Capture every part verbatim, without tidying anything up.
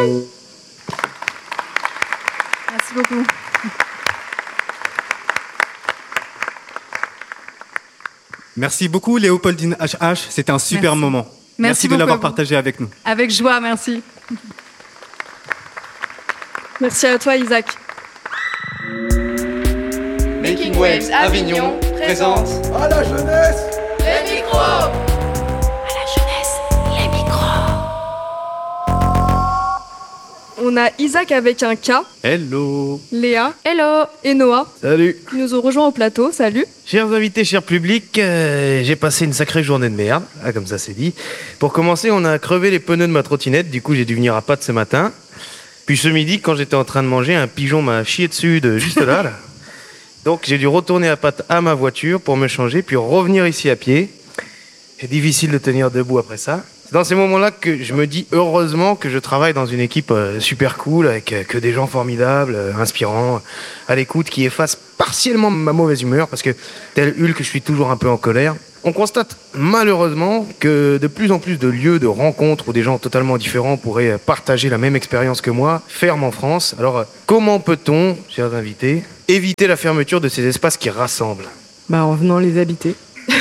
Merci beaucoup. Merci beaucoup Léopoldine H H, c'était un super Merci. moment. Merci, Merci de beaucoup l'avoir à vous. partagé avec nous. Avec joie, merci. Merci à toi, Isaac. Making Waves Avignon présente À la jeunesse, les micros. On a Isaac avec un K, Hello. Léa Hello. et Noah Salut. qui nous ont rejoints au plateau. Salut. Chers invités, cher public, euh, j'ai passé une sacrée journée de merde, ah, comme ça c'est dit. Pour commencer, on a crevé les pneus de ma trottinette, du coup j'ai dû venir à pattes ce matin. Puis ce midi, quand j'étais en train de manger, un pigeon m'a chié dessus de juste là, là. Donc j'ai dû retourner à pattes à ma voiture pour me changer, puis revenir ici à pied. C'est difficile de tenir debout après ça. C'est dans ces moments-là que je me dis heureusement que je travaille dans une équipe euh, super cool, avec euh, que des gens formidables, euh, inspirants, à l'écoute, qui effacent partiellement ma mauvaise humeur, parce que tel Hulk, je suis toujours un peu en colère. On constate malheureusement que de plus en plus de lieux de rencontres où des gens totalement différents pourraient partager la même expérience que moi ferment en France. Alors euh, comment peut-on, chers invités, éviter la fermeture de ces espaces qui rassemblent ? Bah, en venant les habiter.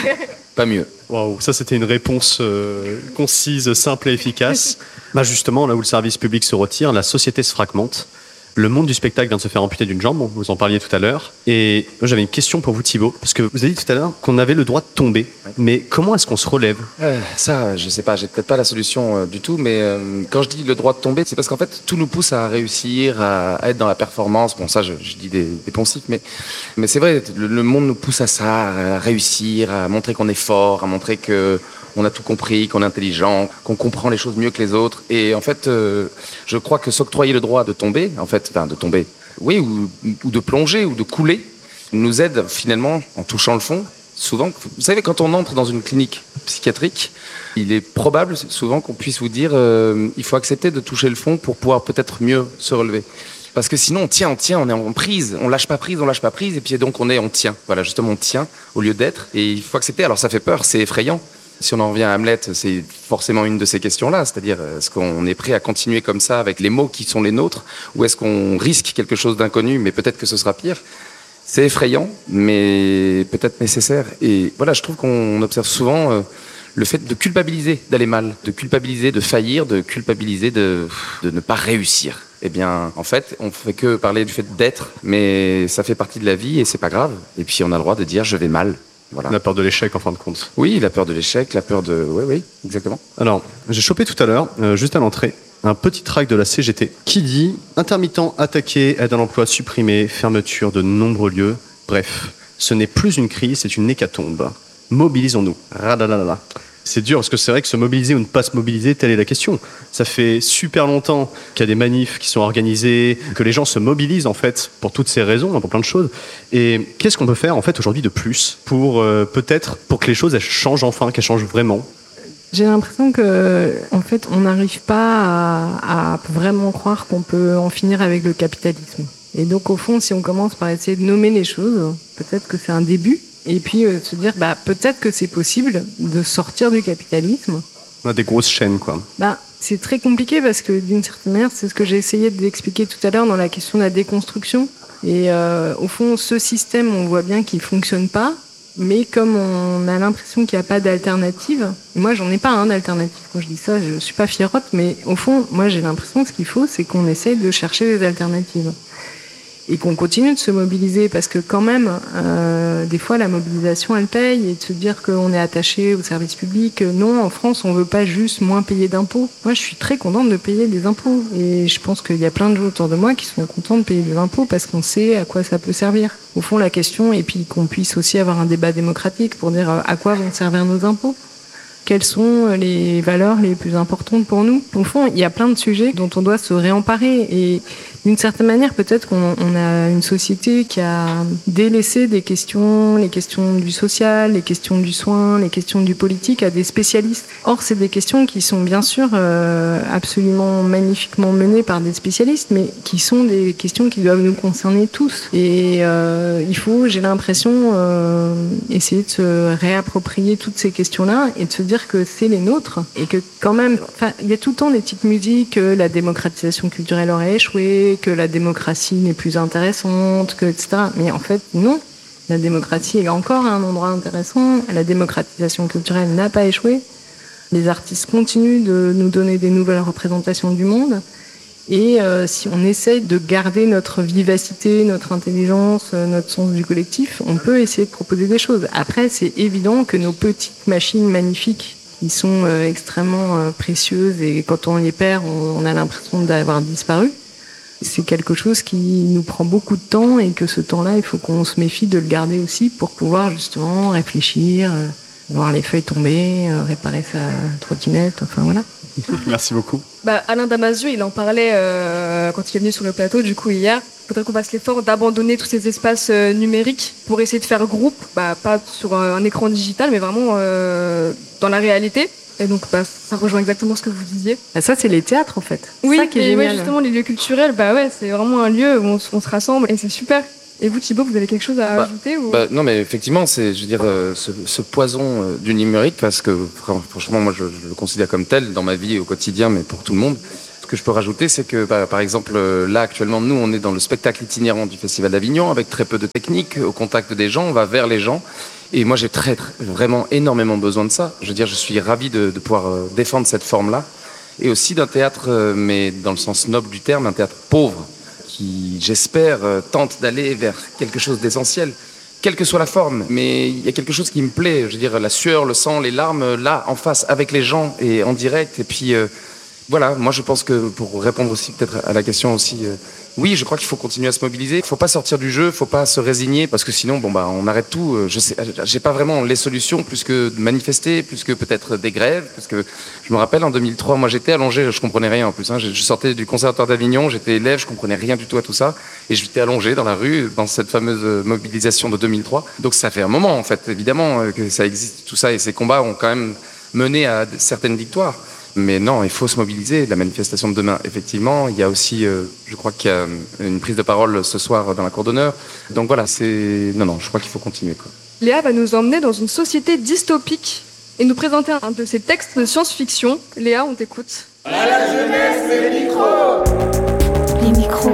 Pas mieux. Waouh, ça c'était une réponse euh, concise, simple et efficace. Bah justement, là où le service public se retire, la société se fragmente. Le monde du spectacle vient de se faire amputer d'une jambe, bon, vous en parliez tout à l'heure. Et moi j'avais une question pour vous Thibaut, parce que vous avez dit tout à l'heure qu'on avait le droit de tomber. Mais comment est-ce qu'on se relève ? Euh, ça, je sais pas, j'ai peut-être pas la solution euh, du tout, mais euh, quand je dis le droit de tomber, c'est parce qu'en fait, tout nous pousse à réussir, à, à être dans la performance. Bon, ça, je, je dis des, des poncifs, mais, mais c'est vrai, le, le monde nous pousse à ça, à réussir, à montrer qu'on est fort, à montrer que on a tout compris, qu'on est intelligent, qu'on comprend les choses mieux que les autres. Et en fait, euh, je crois que s'octroyer le droit de tomber, en fait, enfin de tomber, oui, ou, ou de plonger, ou de couler, nous aide finalement, en touchant le fond, souvent, vous savez, quand on entre dans une clinique psychiatrique, il est probable souvent qu'on puisse vous dire euh, il faut accepter de toucher le fond pour pouvoir peut-être mieux se relever. Parce que sinon, on tient, on tient, on est en prise, on lâche pas prise, on lâche pas prise, et puis donc on est, on tient. Voilà, justement, on tient au lieu d'être, et il faut accepter. Alors ça fait peur, c'est effrayant. Si on en revient à Hamlet, c'est forcément une de ces questions-là, c'est-à-dire est-ce qu'on est prêt à continuer comme ça avec les mots qui sont les nôtres, ou est-ce qu'on risque quelque chose d'inconnu, mais peut-être que ce sera pire. C'est effrayant, mais peut-être nécessaire. Et voilà, je trouve qu'on observe souvent euh, le fait de culpabiliser d'aller mal, de culpabiliser de faillir, de culpabiliser de, de ne pas réussir. Eh bien, en fait, on fait que parler du fait d'être, mais ça fait partie de la vie et c'est pas grave. Et puis on a le droit de dire je vais mal. Voilà. La peur de l'échec en fin de compte. Oui, la peur de l'échec, la peur de... Oui, oui, exactement. Alors, j'ai chopé tout à l'heure, euh, juste à l'entrée, un petit tract de la C G T qui dit « Intermittent attaqué, aide à l'emploi supprimée, fermeture de nombreux lieux. Bref, ce n'est plus une crise, c'est une hécatombe. Mobilisons-nous. » Radadadada. C'est dur parce que c'est vrai que se mobiliser ou ne pas se mobiliser, telle est la question. Ça fait super longtemps qu'il y a des manifs qui sont organisés, que les gens se mobilisent en fait pour toutes ces raisons, pour plein de choses. Et qu'est-ce qu'on peut faire en fait aujourd'hui de plus pour euh, peut-être pour que les choses elles changent enfin, qu'elles changent vraiment ? J'ai l'impression que, en fait, on n'arrive pas à, à vraiment croire qu'on peut en finir avec le capitalisme. Et donc, au fond, si on commence par essayer de nommer les choses, peut-être que c'est un début. Et puis euh, se dire, bah, peut-être que c'est possible de sortir du capitalisme. On a des grosses chaînes, quoi. Bah, c'est très compliqué parce que, d'une certaine manière, c'est ce que j'ai essayé d'expliquer tout à l'heure dans la question de la déconstruction. Et euh, au fond, ce système, on voit bien qu'il fonctionne pas. Mais comme on a l'impression qu'il n'y a pas d'alternative, moi j'en ai pas un d'alternative. Quand je dis ça, je suis pas fiérote, mais au fond, moi j'ai l'impression que ce qu'il faut, c'est qu'on essaye de chercher des alternatives. Et qu'on continue de se mobiliser, parce que quand même, euh, des fois la mobilisation elle paye, et de se dire qu'on est attaché au service public. Non, en France, on veut pas juste moins payer d'impôts. Moi, je suis très contente de payer des impôts, et je pense qu'il y a plein de gens autour de moi qui sont contents de payer des impôts parce qu'on sait à quoi ça peut servir. Au fond, la question, et puis qu'on puisse aussi avoir un débat démocratique pour dire à quoi vont servir nos impôts. Quelles sont les valeurs les plus importantes pour nous ? Au fond, il y a plein de sujets dont on doit se réemparer. Et d'une certaine manière, peut-être qu'on on a une société qui a délaissé des questions, les questions du social, les questions du soin, les questions du politique à des spécialistes. Or, c'est des questions qui sont bien sûr euh, absolument magnifiquement menées par des spécialistes, mais qui sont des questions qui doivent nous concerner tous. Et euh, il faut, j'ai l'impression, euh, essayer de se réapproprier toutes ces questions-là et de se dire que c'est les nôtres et que quand même, enfin, il y a tout le temps des petites musiques que la démocratisation culturelle aurait échoué, que la démocratie n'est plus intéressante, que et cetera. Mais en fait, non. La démocratie est encore un endroit intéressant. La démocratisation culturelle n'a pas échoué. Les artistes continuent de nous donner des nouvelles représentations du monde. Et euh, si on essaye de garder notre vivacité, notre intelligence, notre sens du collectif, on peut essayer de proposer des choses. Après, c'est évident que nos petites machines magnifiques, qui sont euh, extrêmement euh, précieuses, et quand on les perd, on, on a l'impression d'avoir disparu. C'est quelque chose qui nous prend beaucoup de temps et que ce temps-là, il faut qu'on se méfie de le garder aussi pour pouvoir justement réfléchir, euh, voir les feuilles tomber, euh, réparer sa trottinette, enfin voilà. Merci beaucoup. Bah, Alain Damasio, il en parlait euh, quand il est venu sur le plateau, du coup, hier. Il faudrait qu'on fasse l'effort d'abandonner tous ces espaces euh, numériques pour essayer de faire groupe, bah, pas sur un, un écran digital, mais vraiment euh, dans la réalité. Et donc, bah, ça rejoint exactement ce que vous disiez. Ah, ça, c'est les théâtres, en fait. Oui, ça qui est et génial. ouais, justement, les lieux culturels, bah ouais, c'est vraiment un lieu où on, on se rassemble et c'est super. Et vous, Thibaut, vous avez quelque chose à bah, ajouter ou... bah, Non, mais effectivement, c'est, je veux dire, euh, ce, ce poison euh, du numérique, parce que franchement, moi, je, je le considère comme tel dans ma vie au quotidien, mais pour tout le monde. Ce que je peux rajouter, c'est que, bah, par exemple, euh, là, actuellement, nous, on est dans le spectacle itinérant du Festival d'Avignon, avec très peu de technique, au contact des gens, on va vers les gens. Et moi, j'ai très, très, vraiment énormément besoin de ça. Je veux dire, je suis ravi de, de pouvoir euh, défendre cette forme-là. Et aussi d'un théâtre, euh, mais dans le sens noble du terme, un théâtre pauvre, qui, j'espère, euh, tente d'aller vers quelque chose d'essentiel, quelle que soit la forme. Mais il y a quelque chose qui me plaît, je veux dire, la sueur, le sang, les larmes, là, en face, avec les gens et en direct. Et puis, euh, voilà, moi, je pense que pour répondre aussi peut-être à la question aussi... Euh, oui, je crois qu'il faut continuer à se mobiliser. Il ne faut pas sortir du jeu, il ne faut pas se résigner, parce que sinon, bon, bah, on arrête tout. Je sais, j'ai pas vraiment les solutions, plus que de manifester, plus que peut-être des grèves. Parce que je me rappelle, en deux mille trois, moi, j'étais allongé, je comprenais rien en plus. Hein. Je sortais du Conservatoire d'Avignon, j'étais élève, je comprenais rien du tout à tout ça. Et j'étais allongé dans la rue, dans cette fameuse mobilisation de deux mille trois. Donc ça fait un moment, en fait, évidemment, que ça existe, tout ça. Et ces combats ont quand même mené à certaines victoires. Mais non, il faut se mobiliser. La manifestation de demain, effectivement. Il y a aussi, euh, je crois qu'il y a une prise de parole ce soir dans la cour d'honneur. Donc voilà, c'est... Non, non, je crois qu'il faut continuer, quoi. Léa va nous emmener dans une société dystopique et nous présenter un de ses textes de science-fiction. Léa, on t'écoute. À la jeunesse, les micros. Les micros.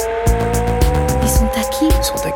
Ils sont à qui ? Ils sont à qui ?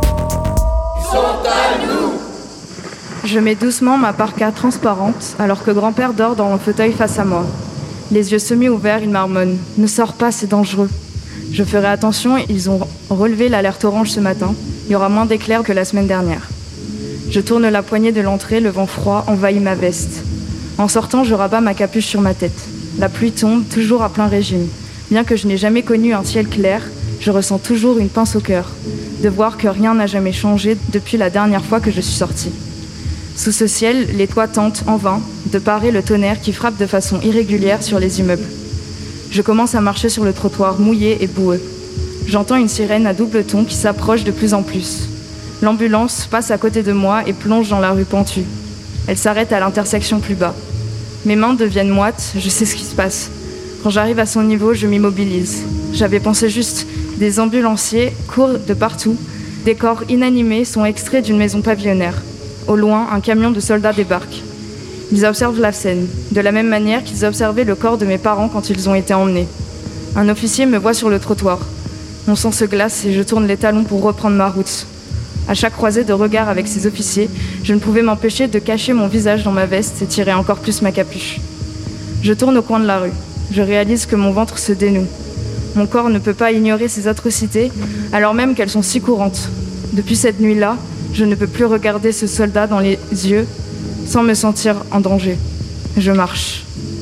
Ils sont à nous. Je mets doucement ma parka transparente alors que grand-père dort dans mon fauteuil face à moi. Les yeux semi-ouverts, il marmonne. « Ne sors pas, c'est dangereux. » Je ferai attention, ils ont relevé l'alerte orange ce matin. Il y aura moins d'éclairs que la semaine dernière. Je tourne la poignée de l'entrée, le vent froid envahit ma veste. En sortant, je rabats ma capuche sur ma tête. La pluie tombe, toujours à plein régime. Bien que je n'ai jamais connu un ciel clair, je ressens toujours une pince au cœur, de voir que rien n'a jamais changé depuis la dernière fois que je suis sortie. Sous ce ciel, les toits tentent, en vain, de parer le tonnerre qui frappe de façon irrégulière sur les immeubles. Je commence à marcher sur le trottoir mouillé et boueux. J'entends une sirène à double ton qui s'approche de plus en plus. L'ambulance passe à côté de moi et plonge dans la rue pentue. Elle s'arrête à l'intersection plus bas. Mes mains deviennent moites, je sais ce qui se passe. Quand j'arrive à son niveau, je m'immobilise. J'avais pensé juste, des ambulanciers courent de partout. Des corps inanimés sont extraits d'une maison pavillonnaire. Au loin, un camion de soldats débarque. Ils observent la scène, de la même manière qu'ils observaient le corps de mes parents quand ils ont été emmenés. Un officier me voit sur le trottoir. Mon sang se glace et je tourne les talons pour reprendre ma route. À chaque croisée de regard avec ces officiers, je ne pouvais m'empêcher de cacher mon visage dans ma veste et tirer encore plus ma capuche. Je tourne au coin de la rue. Je réalise que mon ventre se dénoue. Mon corps ne peut pas ignorer ces atrocités, alors même qu'elles sont si courantes. Depuis cette nuit-là, je ne peux plus regarder ce soldat dans les yeux sans me sentir en danger. Je marche.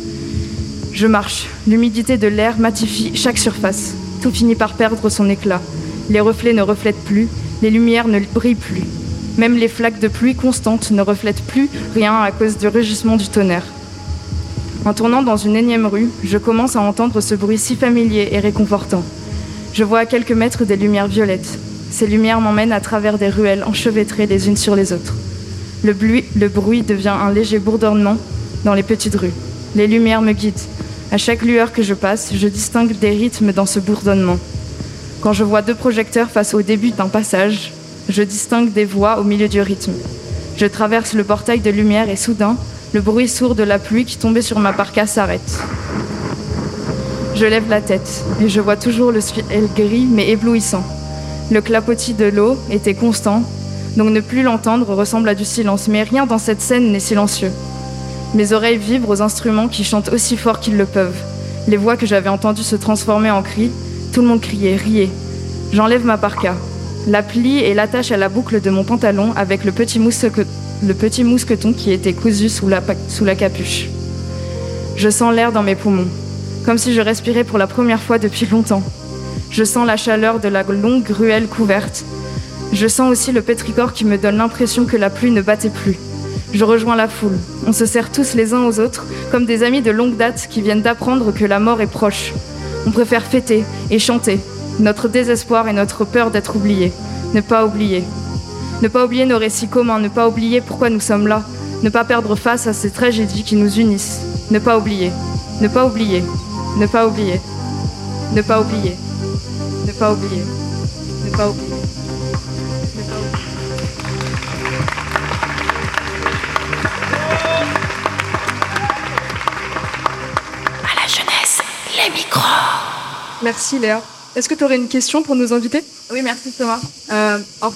Je marche. L'humidité de l'air matifie chaque surface. Tout finit par perdre son éclat. Les reflets ne reflètent plus, les lumières ne brillent plus. Même les flaques de pluie constantes ne reflètent plus rien à cause du rugissement du tonnerre. En tournant dans une énième rue, je commence à entendre ce bruit si familier et réconfortant. Je vois à quelques mètres des lumières violettes. Ces lumières m'emmènent à travers des ruelles enchevêtrées les unes sur les autres. Le bruit, le bruit devient un léger bourdonnement dans les petites rues. Les lumières me guident. À chaque lueur que je passe, je distingue des rythmes dans ce bourdonnement. Quand je vois deux projecteurs face au début d'un passage, je distingue des voix au milieu du rythme. Je traverse le portail de lumière et soudain, le bruit sourd de la pluie qui tombait sur ma parka s'arrête. Je lève la tête et je vois toujours le ciel gris mais éblouissant. Le clapotis de l'eau était constant, donc ne plus l'entendre ressemble à du silence, mais rien dans cette scène n'est silencieux. Mes oreilles vibrent aux instruments qui chantent aussi fort qu'ils le peuvent. Les voix que j'avais entendues se transformer en cris. Tout le monde criait, riait. J'enlève ma parka, la plie et l'attache à la boucle de mon pantalon avec le petit, mousque- le petit mousqueton qui était cousu sous la, sous la capuche. Je sens l'air dans mes poumons, comme si je respirais pour la première fois depuis longtemps. Je sens la chaleur de la longue ruelle couverte. Je sens aussi le pétrichor qui me donne l'impression que la pluie ne battait plus. Je rejoins la foule. On se serre tous les uns aux autres, comme des amis de longue date qui viennent d'apprendre que la mort est proche. On préfère fêter et chanter, notre désespoir et notre peur d'être oubliés. Ne pas oublier. Ne pas oublier nos récits communs, ne pas oublier pourquoi nous sommes là, ne pas perdre face à ces tragédies qui nous unissent. Ne pas oublier. Ne pas oublier. Ne pas oublier. Ne pas oublier. Ne pas oublier. Ne pas oublier. À la jeunesse, les micros. Merci Léa. Est-ce que tu aurais une question pour nos invités ? Oui, merci Thomas. Euh, alors,